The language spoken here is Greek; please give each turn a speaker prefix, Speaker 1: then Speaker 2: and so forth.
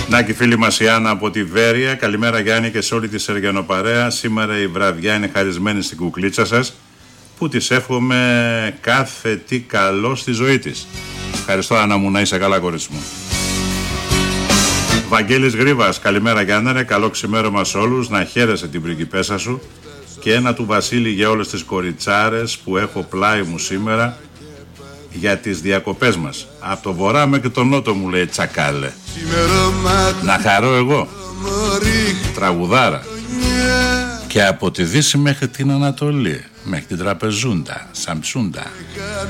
Speaker 1: Να και φίλη μας η Άννα από τη Βέρεια. Καλημέρα Γιάννη και σε όλη τη Σεργιανοπαρέα. Σήμερα η βραδιά είναι χαρισμένη στην κουκλίτσα σας, που της εύχομαι κάθε τι καλό στη ζωή της. Ευχαριστώ Άννα μου, να είσαι καλά κορίτσι μου. Βαγγέλης Γρήβας, καλημέρα Γιάννερε, καλό ξημέρωμα σε όλους, να χαίρεσαι την πριγκιπέσσα σου και ένα του Βασίλη για όλες τις κοριτσάρες που έχω πλάι μου σήμερα για τις διακοπές μας. Από το βορρά μέχρι το νότο μου λέει τσακάλε. Να χαρώ εγώ. Τραγουδάρα. Και από τη Δύση μέχρι την Ανατολή, μέχρι την Τραπεζούντα, Σαμψούντα.